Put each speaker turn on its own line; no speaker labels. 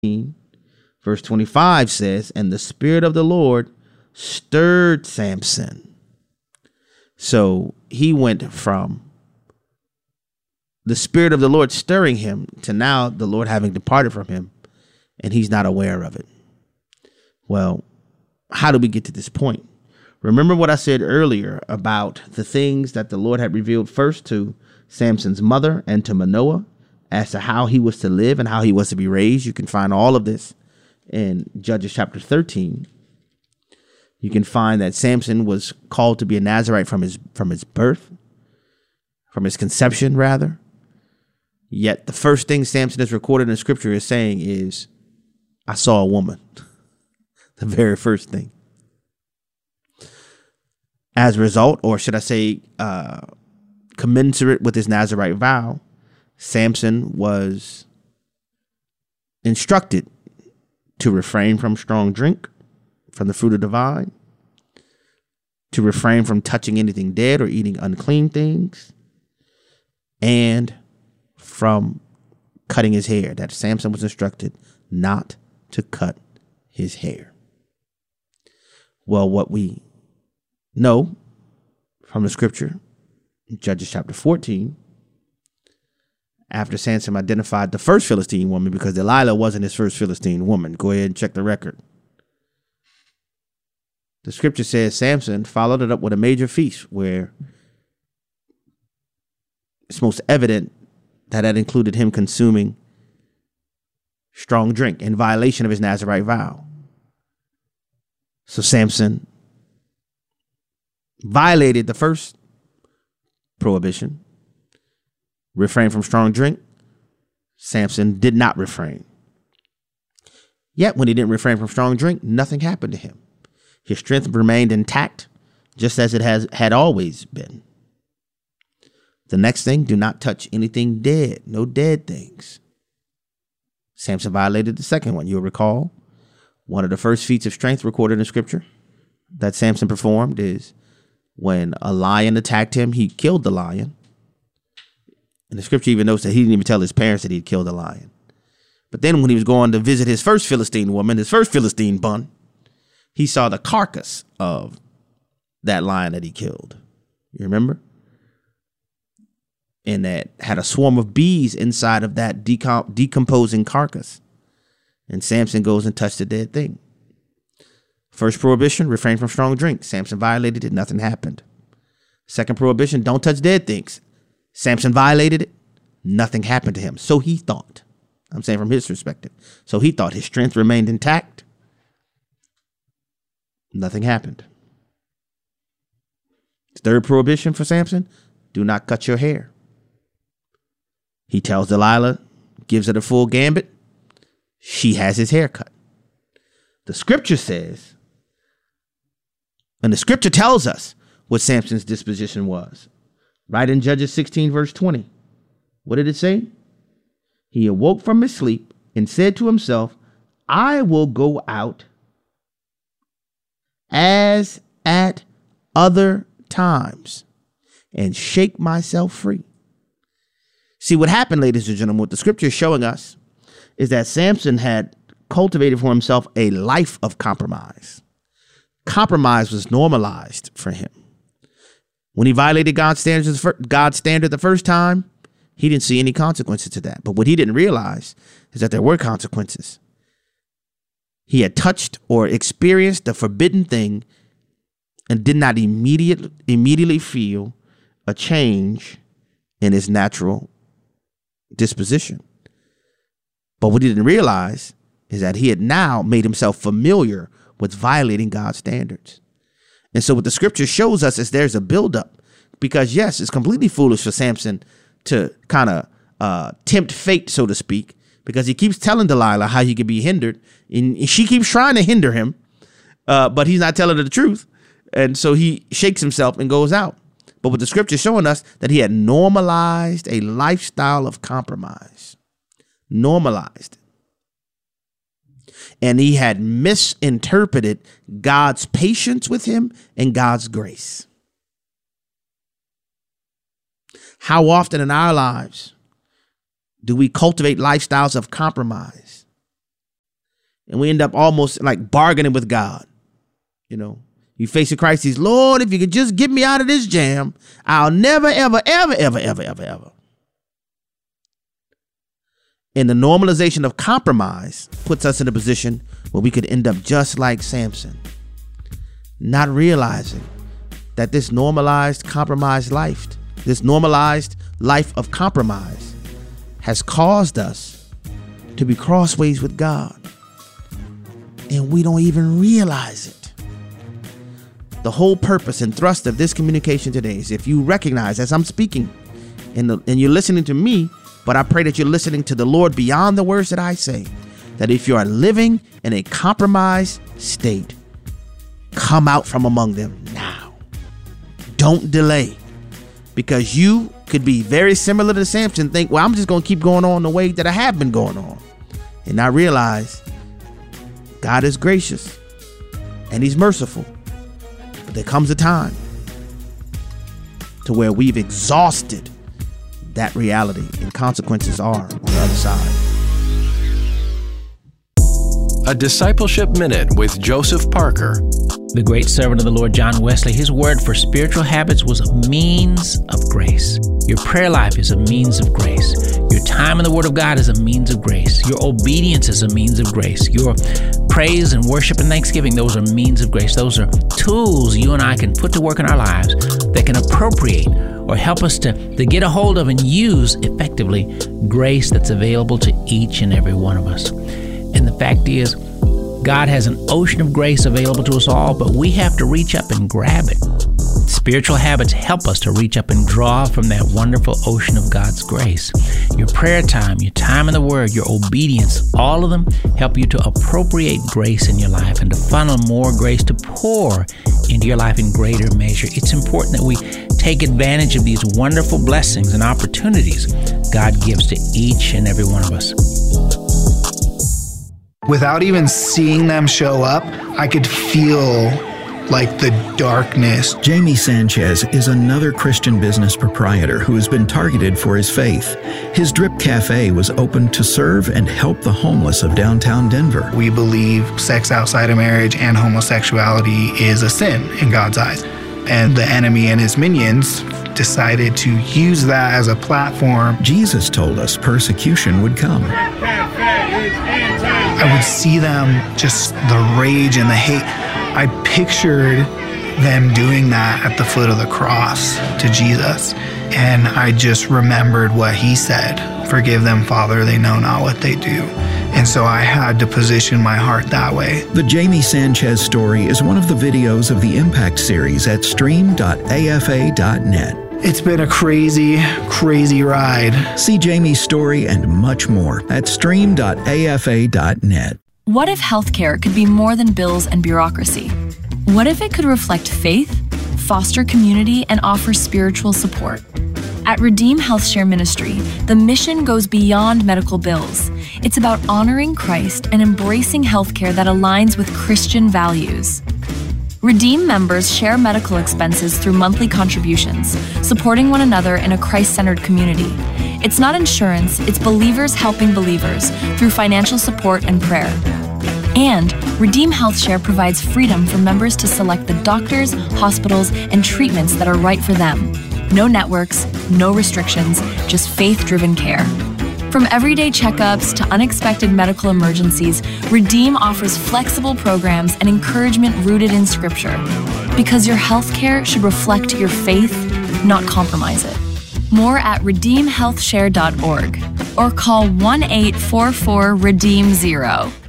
verse 25 says, and the Spirit of the Lord stirred Samson. So he went from the Spirit of the Lord stirring him to now the Lord having departed from him, and he's not aware of it. Well, how do we get to this point? Remember what I said earlier about the things that the Lord had revealed first to Samson's mother and to Manoah as to how he was to live and how he was to be raised. You can find all of this in Judges chapter 13. You can find that Samson was called to be a Nazirite from his birth, from his conception, rather. Yet the first thing Samson is recorded in scripture is saying is, I saw a woman. The very first thing. As a result, or should I say, commensurate with his Nazirite vow, Samson was instructed to refrain from strong drink, from the fruit of the vine, to refrain from touching anything dead or eating unclean things, and from cutting his hair. That Samson was instructed not to cut his hair. Well, what we know from the scripture, Judges chapter 14, after Samson identified the first Philistine woman, because Delilah wasn't his first Philistine woman. Go ahead and check the record. The scripture says Samson followed it up with a major feast where it's most evident that included him consuming strong drink in violation of his Nazirite vow. So Samson violated the first prohibition, refrain from strong drink. Samson did not refrain. Yet when he didn't refrain from strong drink, nothing happened to him. His strength remained intact, just as it had always been. The next thing, do not touch anything dead, no dead things. Samson violated the second one. You'll recall one of the first feats of strength recorded in scripture that Samson performed is when a lion attacked him, he killed the lion. And the scripture even notes that he didn't even tell his parents that he'd killed a lion. But then when he was going to visit his first Philistine woman, his first Philistine bun, he saw the carcass of that lion that he killed. You remember? And that had a swarm of bees inside of that decomposing carcass. And Samson goes and touched the dead thing. First prohibition, refrain from strong drink. Samson violated it. Nothing happened. Second prohibition, don't touch dead things. Samson violated it. Nothing happened to him. So he thought. I'm saying from his perspective. So he thought his strength remained intact. Nothing happened. Third prohibition for Samson, do not cut your hair. He tells Delilah, gives her the full gambit. She has his hair cut. The scripture says, and the scripture tells us what Samson's disposition was. Right in Judges 16, verse 20. What did it say? He awoke from his sleep and said to himself, I will go out as at other times and shake myself free. See, what happened, ladies and gentlemen, what the scripture is showing us is that Samson had cultivated for himself a life of compromise. Compromise was normalized for him. When he violated God's standard the first time, he didn't see any consequences to that. But what he didn't realize is that there were consequences. He had touched or experienced the forbidden thing and did not immediately feel a change in his natural disposition. But what he didn't realize is that he had now made himself familiar with violating God's standards. And so what the scripture shows us is there's a buildup, because yes, it's completely foolish for Samson to kind of tempt fate, so to speak, because he keeps telling Delilah how he could be hindered, and she keeps trying to hinder him, but he's not telling her the truth. And so he shakes himself and goes out. But what the scripture is showing us that he had normalized a lifestyle of compromise. Normalized. And he had misinterpreted God's patience with him and God's grace. How often in our lives do we cultivate lifestyles of compromise? And we end up almost like bargaining with God. You know, you face a crisis. Lord, if you could just get me out of this jam, I'll never, ever, ever, ever, ever, ever, ever. And the normalization of compromise puts us in a position where we could end up just like Samson, not realizing that this normalized compromised life, this normalized life of compromise has caused us to be crossways with God. And we don't even realize it. The whole purpose and thrust of this communication today is if you recognize as I'm speaking and you're listening to me, but I pray that you're listening to the Lord beyond the words that I say, that if you are living in a compromised state, come out from among them now. Don't delay, because you could be very similar to Samson. Think, well, I'm just going to keep going on the way that I have been going on. And I realize God is gracious and he's merciful. But there comes a time to where we've exhausted that reality and consequences are on the other side.
A Discipleship Minute with Joseph Parker.
The great servant of the Lord, John Wesley, his word for spiritual habits was a means of grace. Your prayer life is a means of grace. Your time in the Word of God is a means of grace. Your obedience is a means of grace. Your praise and worship and thanksgiving, those are means of grace. Those are tools you and I can put to work in our lives that can appropriate or help us to get a hold of and use effectively grace that's available to each and every one of us. And the fact is, God has an ocean of grace available to us all, but we have to reach up and grab it. Spiritual habits help us to reach up and draw from that wonderful ocean of God's grace. Your prayer time, your time in the Word, your obedience, all of them help you to appropriate grace in your life and to funnel more grace to pour into your life in greater measure. It's important that we take advantage of these wonderful blessings and opportunities God gives to each and every one of us.
Without even seeing them show up, I could feel like the darkness.
Jamie Sanchez is another Christian business proprietor who has been targeted for his faith. His Drip Cafe was opened to serve and help the homeless of downtown Denver.
We believe sex outside of marriage and homosexuality is a sin in God's eyes. And the enemy and his minions decided to use that as a platform.
Jesus told us persecution would come.
I would see them, just the rage and the hate. I pictured them doing that at the foot of the cross to Jesus. And I just remembered what he said. Forgive them, Father, they know not what they do. And so I had to position my heart that way.
The Jamie Sanchez story is one of the videos of the Impact series at stream.afa.net.
It's been a crazy, crazy ride.
See Jamie's story and much more at stream.afa.net.
What if healthcare could be more than bills and bureaucracy? What if it could reflect faith, foster community, and offer spiritual support? At Redeem HealthShare Ministry, the mission goes beyond medical bills. It's about honoring Christ and embracing healthcare that aligns with Christian values. Redeem members share medical expenses through monthly contributions, supporting one another in a Christ-centered community. It's not insurance, it's believers helping believers through financial support and prayer. And Redeem HealthShare provides freedom for members to select the doctors, hospitals, and treatments that are right for them. No networks, no restrictions, just faith-driven care. From everyday checkups to unexpected medical emergencies, Redeem offers flexible programs and encouragement rooted in Scripture. Because your healthcare should reflect your faith, not compromise it. More at redeemhealthshare.org or call 1-844-REDEEM-0.